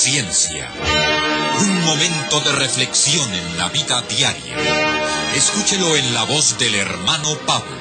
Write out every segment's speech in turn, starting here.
Ciencia. Un momento de reflexión en la vida diaria. Escúchelo en la voz del hermano Pablo.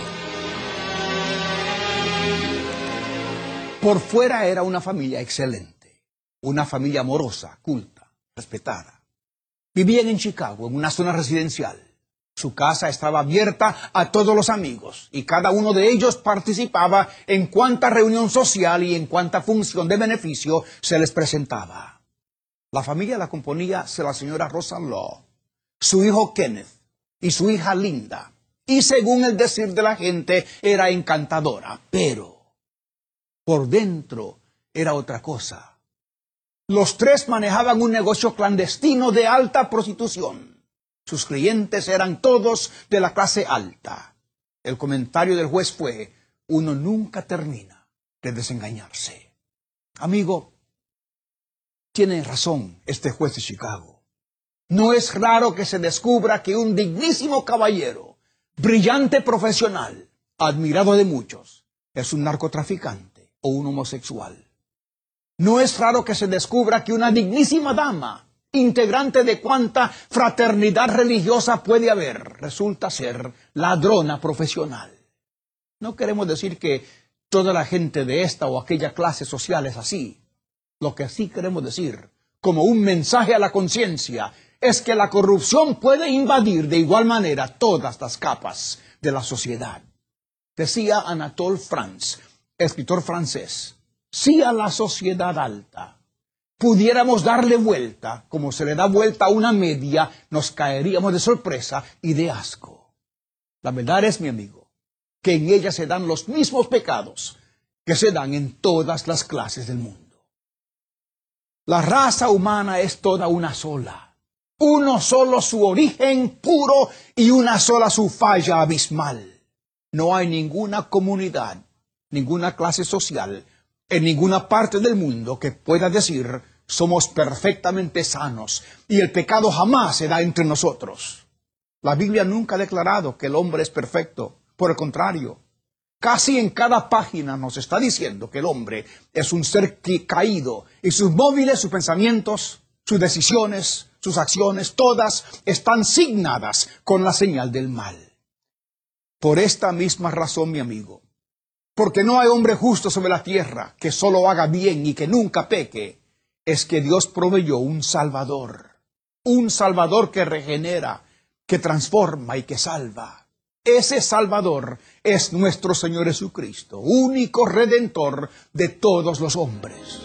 Por fuera era una familia excelente, una familia amorosa, culta, respetada. Vivían en Chicago, en una zona residencial. Su casa estaba abierta a todos los amigos y cada uno de ellos participaba en cuanta reunión social y en cuanta función de beneficio se les presentaba. La familia la componía la señora Rosa Law, su hijo Kenneth y su hija Linda. Y según el decir de la gente, era encantadora, pero por dentro era otra cosa. Los tres manejaban un negocio clandestino de alta prostitución. Sus clientes eran todos de la clase alta. El comentario del juez fue: uno nunca termina de desengañarse. Amigo, tiene razón este juez de Chicago. No es raro que se descubra que un dignísimo caballero, brillante profesional, admirado de muchos, es un narcotraficante o un homosexual. No es raro que se descubra que una dignísima dama, integrante de cuanta fraternidad religiosa puede haber, resulta ser ladrona profesional. No queremos decir que toda la gente de esta o aquella clase social es así. Lo que sí queremos decir, como un mensaje a la conciencia, es que la corrupción puede invadir de igual manera todas las capas de la sociedad. Decía Anatole France, escritor francés: si a la sociedad alta pudiéramos darle vuelta, como se le da vuelta a una media, nos caeríamos de sorpresa y de asco. La verdad es, mi amigo, que en ella se dan los mismos pecados que se dan en todas las clases del mundo. La raza humana es toda una sola. Uno solo su origen puro y una sola su falla abismal. No hay ninguna comunidad, ninguna clase social, en ninguna parte del mundo que pueda decir: somos perfectamente sanos y el pecado jamás se da entre nosotros. La Biblia nunca ha declarado que el hombre es perfecto. Por el contrario, casi en cada página nos está diciendo que el hombre es un ser caído y sus móviles, sus pensamientos, sus decisiones, sus acciones, todas están signadas con la señal del mal. Por esta misma razón, mi amigo, porque no hay hombre justo sobre la tierra que solo haga bien y que nunca peque, es que Dios proveyó un Salvador que regenera, que transforma y que salva. Ese Salvador es nuestro Señor Jesucristo, único Redentor de todos los hombres.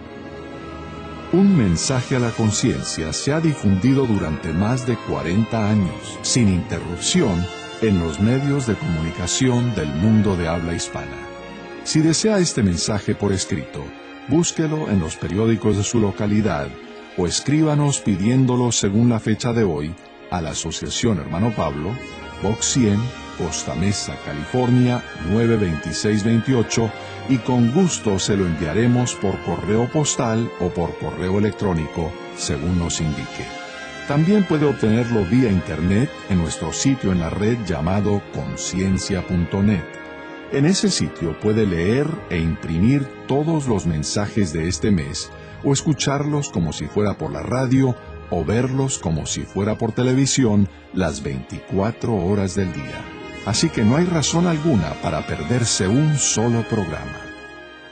Un mensaje a la conciencia se ha difundido durante más de 40 años, sin interrupción, en los medios de comunicación del mundo de habla hispana. Si desea este mensaje por escrito, búsquelo en los periódicos de su localidad o escríbanos pidiéndolo según la fecha de hoy a la Asociación Hermano Pablo, Box 100, Costa Mesa, California, 92628, y con gusto se lo enviaremos por correo postal o por correo electrónico, según nos indique. También puede obtenerlo vía internet en nuestro sitio en la red llamado conciencia.net. En ese sitio puede leer e imprimir todos los mensajes de este mes, o escucharlos como si fuera por la radio, o verlos como si fuera por televisión las 24 horas del día. Así que no hay razón alguna para perderse un solo programa.